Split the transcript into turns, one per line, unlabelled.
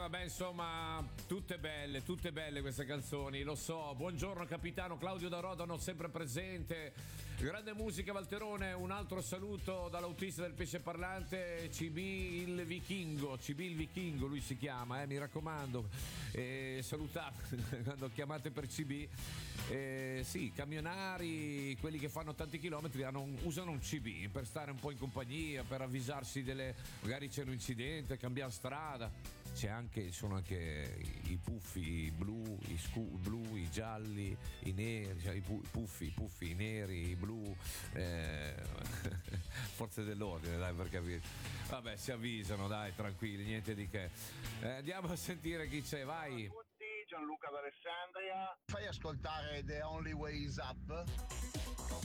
vabbè, insomma, tutte belle queste canzoni, lo so. Buongiorno capitano Claudio da Rodano, sempre presente. Grande musica Valterone, un altro saluto dall'autista del pesce parlante, CB il Vichingo, lui si chiama, mi raccomando, salutate quando chiamate per CB. Sì, camionari, quelli che fanno tanti chilometri usano un CB per stare un po' in compagnia, per avvisarsi magari c'è un incidente, cambiare strada. Sono anche i puffi blu, blu, i gialli, i neri, cioè i puffi, i neri, i blu, forze dell'ordine, dai, per capire. Vabbè, si avvisano, dai, tranquilli, niente di che. Andiamo a sentire chi c'è, vai.
Ciao a tutti, Gianluca da Alessandria.
Fai ascoltare The Only Way Is Up?